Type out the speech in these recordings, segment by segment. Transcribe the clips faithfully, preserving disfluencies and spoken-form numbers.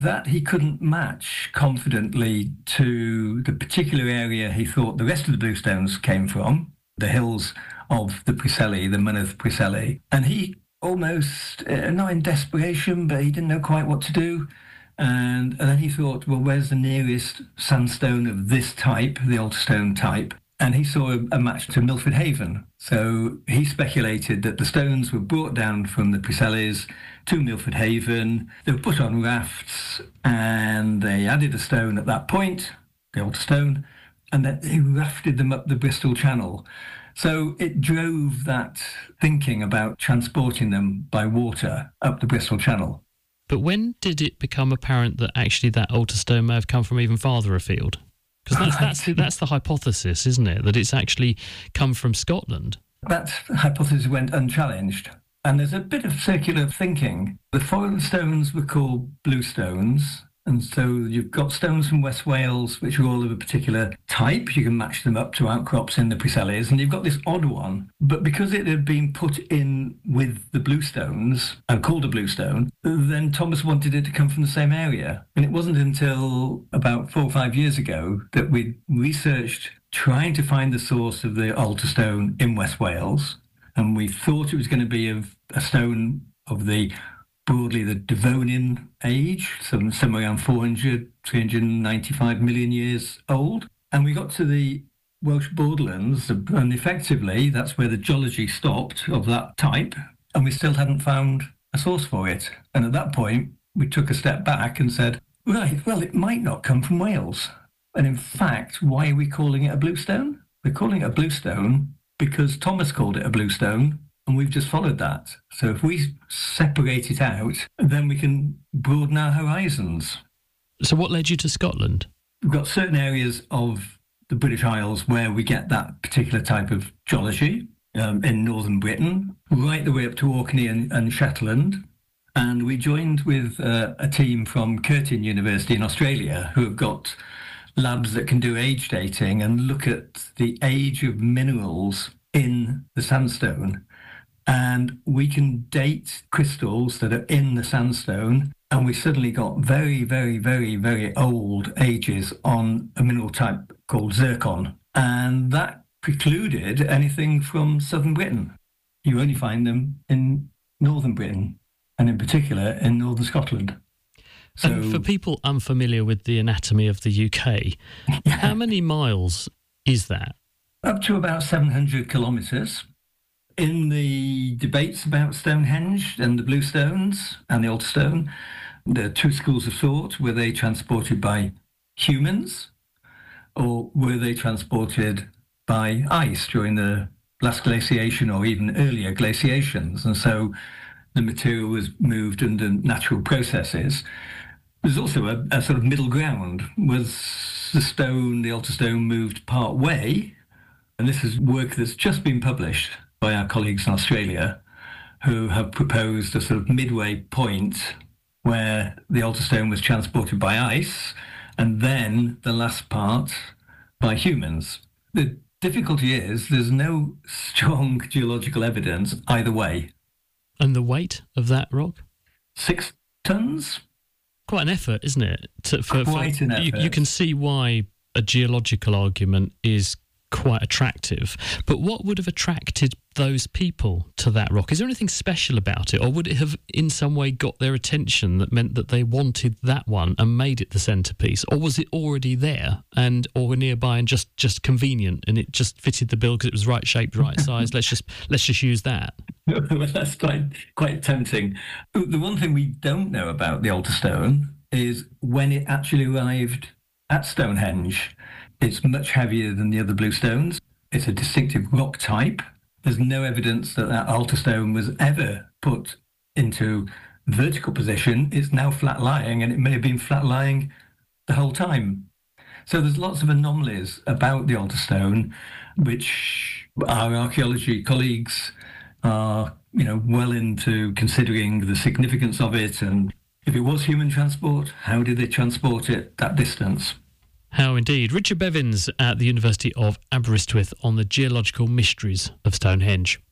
that he couldn't match confidently to the particular area he thought the rest of the bluestones came from, the hills of the Preseli, the Mynydd Preseli. And he almost, uh, not in desperation, but he didn't know quite what to do. And, and then he thought, well, where's the nearest sandstone of this type, the Alterstone type? And he saw a, a match to Milford Haven. So he speculated that the stones were brought down from the Preselis to Milford Haven. They were put on rafts, and they added a stone at that point, the Alterstone, and then they rafted them up the Bristol Channel. So it drove that thinking about transporting them by water up the Bristol Channel. But when did it become apparent that actually that Alterstone may have come from even farther afield? Because that's, that's, that's the hypothesis, isn't it? That it's actually come from Scotland. That hypothesis went unchallenged. And there's a bit of circular thinking. The foreign stones were called bluestones. And so you've got stones from West Wales, which are all of a particular type. You can match them up to outcrops in the Preselis. And you've got this odd one. But because it had been put in with the bluestones and called a bluestone, then Thomas wanted it to come from the same area. And it wasn't until about four or five years ago that we researched trying to find the source of the Alterstone in West Wales. And we thought it was going to be of a stone of the broadly the Devonian age, some, somewhere around four hundred, three hundred ninety-five million years old. And we got to the Welsh borderlands, and effectively that's where the geology stopped of that type, and we still hadn't found a source for it. And at that point, we took a step back and said, right, well, it might not come from Wales. And in fact, why are we calling it a bluestone? We're calling it a bluestone because Thomas called it a bluestone, and we've just followed that. So if we separate it out, then we can broaden our horizons. So what led you to Scotland? We've got certain areas of the British Isles where we get that particular type of geology, um, in northern Britain, right the way up to Orkney and, and Shetland. And we joined with uh, a team from Curtin University in Australia who have got labs that can do age dating and look at the age of minerals in the sandstone. And we can date crystals that are in the sandstone, and we suddenly got very, very, very, very old ages on a mineral type called zircon. And that precluded anything from southern Britain. You only find them in northern Britain, and in particular in northern Scotland. So, and for people unfamiliar with the anatomy of the U K, yeah. How many miles is that? Up to about seven hundred kilometres. In the debates about Stonehenge and the Bluestones and the Alterstone, there are two schools of thought. Were they transported by humans, or were they transported by ice during the last glaciation or even earlier glaciations? And so the material was moved under natural processes. There's also a, a sort of middle ground. Was the stone, the Alterstone, moved part way? And this is work that's just been published by our colleagues in Australia, who have proposed a sort of midway point where the Alterstone was transported by ice, and then the last part by humans. The difficulty is there's no strong geological evidence either way. And the weight of that rock? Six tons? Quite an effort, isn't it? To, for, Quite for, an effort. You, you can see why a geological argument is quite attractive. But what would have attracted those people to that rock? Is there anything special about it, or would it have in some way got their attention that meant that they wanted that one and made it the centrepiece? Or was it already there and or nearby and just, just convenient, and it just fitted the bill because it was right shaped, right size? let's just let's just use that. Well, that's quite quite tempting. The one thing we don't know about the Alterstone is when it actually arrived at Stonehenge. It's much heavier than the other bluestones. It's a distinctive rock type. There's no evidence that that Alterstone was ever put into vertical position. It's now flat-lying, and it may have been flat-lying the whole time. So there's lots of anomalies about the Alterstone, which our archaeology colleagues are, you know, well into considering the significance of it. And if it was human transport, how did they transport it that distance? How indeed. Richard Bevins at the University of Aberystwyth on the geological mysteries of Stonehenge.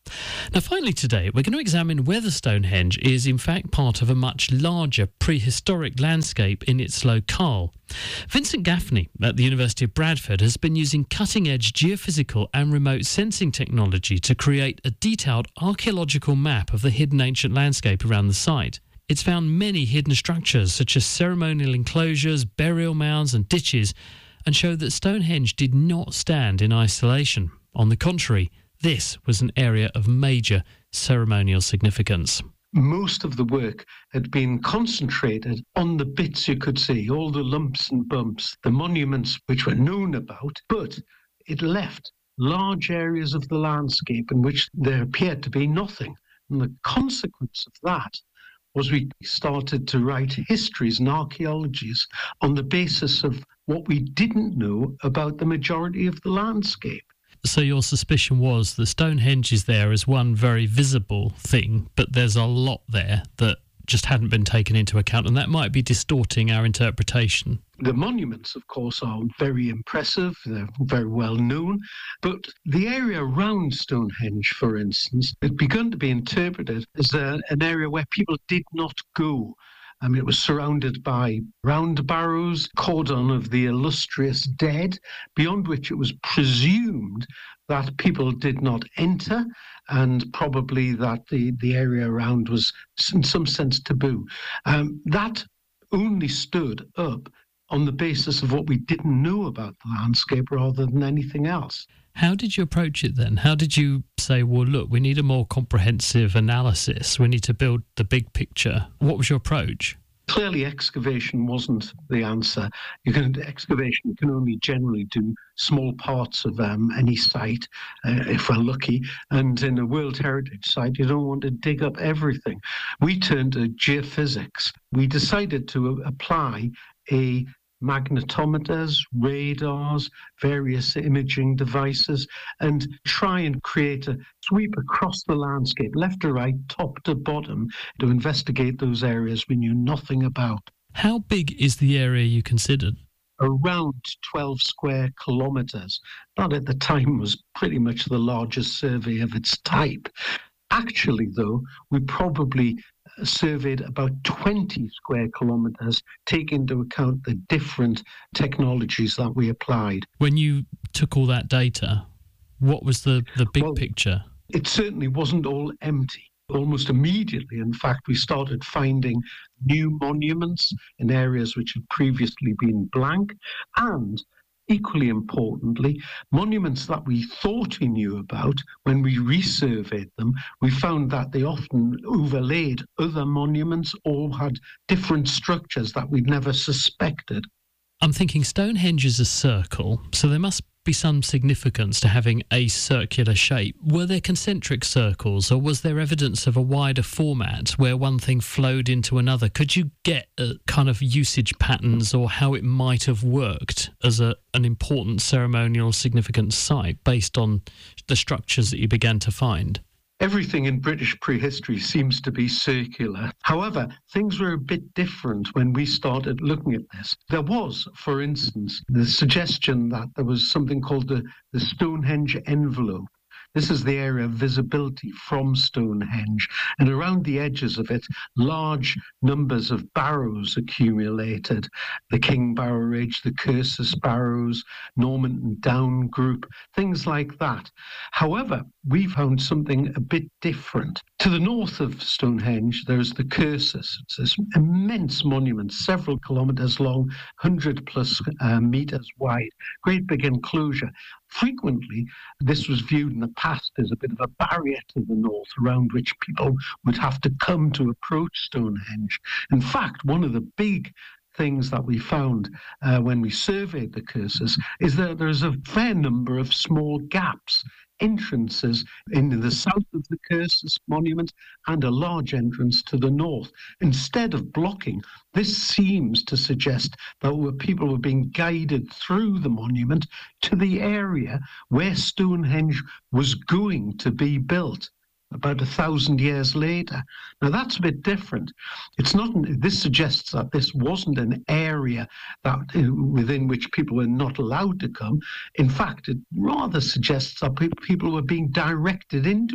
Now, finally today, we're going to examine whether Stonehenge is in fact part of a much larger prehistoric landscape in its locale. Vincent Gaffney at the University of Bradford has been using cutting-edge geophysical and remote sensing technology to create a detailed archaeological map of the hidden ancient landscape around the site. It's found many hidden structures such as ceremonial enclosures, burial mounds and ditches, and showed that Stonehenge did not stand in isolation. On the contrary, this was an area of major ceremonial significance. Most of the work had been concentrated on the bits you could see, all the lumps and bumps, the monuments which were known about, but it left large areas of the landscape in which there appeared to be nothing. And the consequence of that was we started to write histories and archaeologies on the basis of what we didn't know about the majority of the landscape. So your suspicion was that Stonehenge is there as one very visible thing, but there's a lot there that just hadn't been taken into account, and that might be distorting our interpretation. The monuments, of course, are very impressive. They're very well known. But the area around Stonehenge, for instance, had begun to be interpreted as a, an area where people did not go. I mean, it was surrounded by round barrows, cordon of the illustrious dead, beyond which it was presumed that people did not enter, and probably that the, the area around was in some sense taboo. Um, that only stood up on the basis of what we didn't know about the landscape rather than anything else. How did you approach it then? How did you say, well, look, we need a more comprehensive analysis. We need to build the big picture. What was your approach? Clearly, excavation wasn't the answer. You can excavation can only generally do small parts of um, any site, uh, if we're lucky. And in a World Heritage site, you don't want to dig up everything. We turned to geophysics. We decided to apply a magnetometers, radars, various imaging devices, and try and create a sweep across the landscape, left to right, top to bottom, to investigate those areas we knew nothing about. How big is the area you considered? Around twelve square kilometres. That at the time was pretty much the largest survey of its type. Actually, though, we probably surveyed about twenty square kilometres, take into account the different technologies that we applied. When you took all that data, what was the, the big well, picture? It certainly wasn't all empty. Almost immediately, in fact, we started finding new monuments in areas which had previously been blank, and equally importantly, monuments that we thought we knew about, when we resurveyed them, we found that they often overlaid other monuments or had different structures that we'd never suspected. I'm thinking Stonehenge is a circle, so there must be some significance to having a circular shape. Were there concentric circles, or was there evidence of a wider format where one thing flowed into another? Could you get a kind of usage patterns or how it might have worked as a, an important ceremonial significant site based on the structures that you began to find? Everything in British prehistory seems to be circular. However, things were a bit different when we started looking at this. There was, for instance, the suggestion that there was something called the, the Stonehenge envelope. This is the area of visibility from Stonehenge, and around the edges of it, large numbers of barrows accumulated. The King Barrow Ridge, the Cursus Barrows, Normanton Down Group, things like that. However, we found something a bit different. To the north of Stonehenge, there's the Cursus. It's this immense monument, several kilometres long, one hundred plus uh, metres wide, great big enclosure. Frequently, this was viewed in the past as a bit of a barrier to the north around which people would have to come to approach Stonehenge. In fact, one of the big things that we found uh, when we surveyed the Cursus is that there's a fair number of small gaps, entrances in the south of the Cursus monument and a large entrance to the north. Instead of blocking, this seems to suggest that people were being guided through the monument to the area where Stonehenge was going to be built about a thousand years later. Now that's a bit different. It's not. This suggests that this wasn't an area that within which people were not allowed to come. In fact, it rather suggests that people were being directed into it.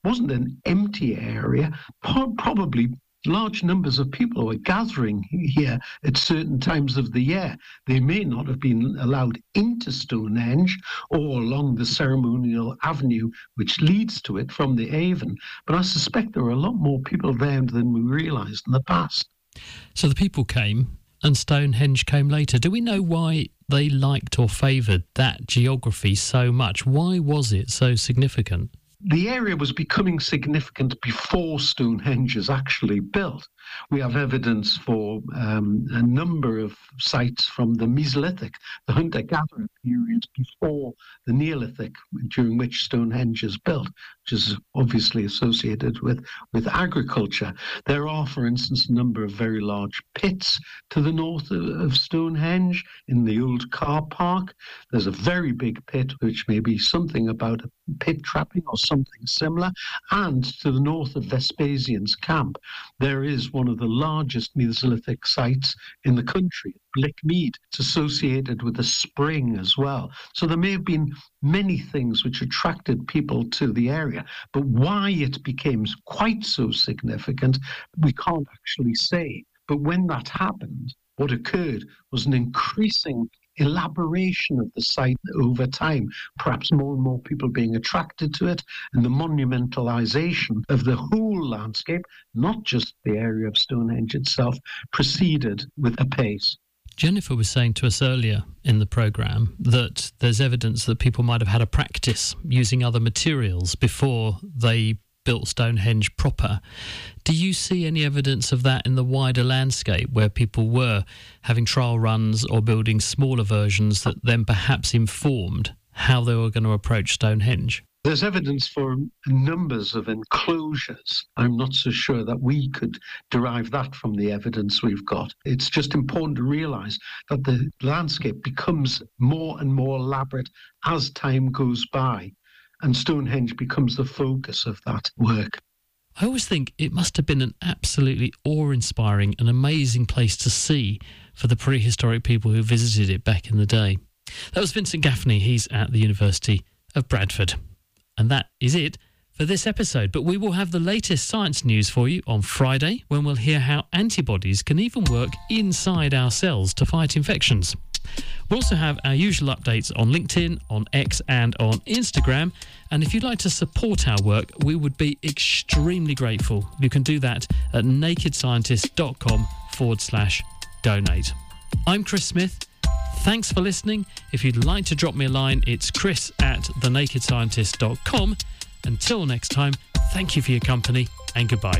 wasn't an empty area. Probably large numbers of people were gathering here at certain times of the year. They may not have been allowed into Stonehenge or along the ceremonial avenue which leads to it from the Avon, but I suspect there were a lot more people there than we realised in the past. So the people came and Stonehenge came later. Do we know why they liked or favoured that geography so much? Why was it so significant? The area was becoming significant before Stonehenge is actually built. We have evidence for um, a number of sites from the Mesolithic, the hunter-gatherer period before the Neolithic, during which Stonehenge is built, which is obviously associated with, with agriculture. There are, for instance, a number of very large pits to the north of, of Stonehenge in the old car park. There's a very big pit, which may be something about a pit trapping or something similar. And to the north of Vespasian's camp, there is one of the largest Mesolithic sites in the country, Blickmead. It's associated with a spring as well. So there may have been many things which attracted people to the area, but why it became quite so significant, we can't actually say. But when that happened, what occurred was an increasing elaboration of the site over time, perhaps more and more people being attracted to it, and the monumentalization of the whole landscape, not just the area of Stonehenge itself, proceeded with a pace. Jennifer was saying to us earlier in the programme that there's evidence that people might have had a practice using other materials before they built Stonehenge proper. Do you see any evidence of that in the wider landscape where people were having trial runs or building smaller versions that then perhaps informed how they were going to approach Stonehenge? There's evidence for numbers of enclosures. I'm not so sure that we could derive that from the evidence we've got. It's just important to realise that the landscape becomes more and more elaborate as time goes by, and Stonehenge becomes the focus of that work. I always think it must have been an absolutely awe-inspiring and amazing place to see for the prehistoric people who visited it back in the day. That was Vincent Gaffney. He's at the University of Bradford. And that is it for this episode. But we will have the latest science news for you on Friday, when we'll hear how antibodies can even work inside our cells to fight infections. We'll also have our usual updates on LinkedIn, on X and on Instagram. And if you'd like to support our work, we would be extremely grateful. You can do that at nakedscientist.com forward slash donate. I'm Chris Smith. Thanks for listening. If you'd like to drop me a line, it's chris at the naked scientist dot com. Until next time, thank you for your company and goodbye.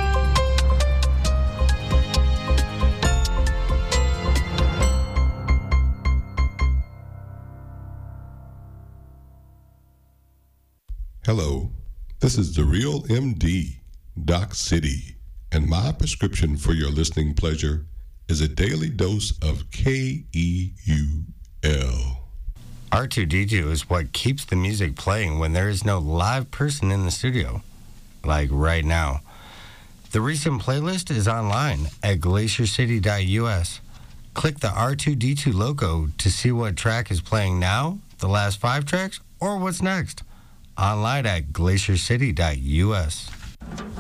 Hello, this is the Real M D, Doc City, and my prescription for your listening pleasure is a daily dose of K E U L. R two D two is what keeps the music playing when there is no live person in the studio, like right now. The recent playlist is online at glacier city dot U S. Click the R two D two logo to see what track is playing now, the last five tracks, or what's next. Online at glacier city dot U S.